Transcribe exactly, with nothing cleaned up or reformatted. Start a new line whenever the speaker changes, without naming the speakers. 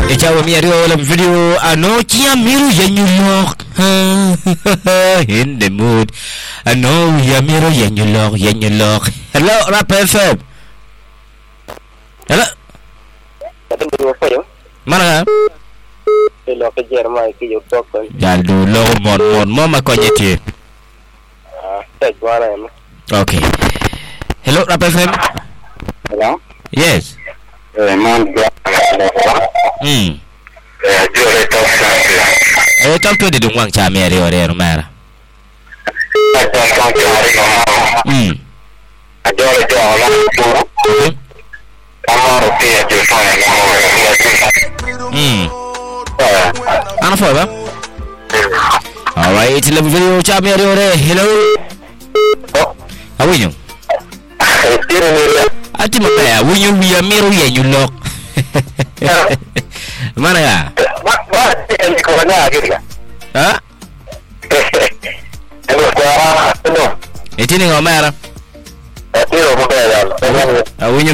Echawa miario la video anokia miru yenyulok in the mood. Ano ya miru yenyulok yenyulok. Hello Rap F M. Hello. Mana?
Hello ke Jerman ki yo tok.
Jaldo lo mon mon mama konyeti.
Ah, tek wala em.
Okay. Hello Rap F M.
Hello.
Yes.
Eh man.
Hmm.
Eh yo le tok sa.
Eh talk to the dungwang cha miario re mara. Hmm.
Yo le tok la. Amaro ke yo fa.
Hmm. Ana for ba? All right, it's the video cha miario re. Hello. How are you? Ati mabaya, winyo wiya miru yenyulok. Mana ya?
Ba ba ni ko na agila.
Ha?
Elo kwa no.
Etini ngomera.
Ati ro mo ba ya.
Winyo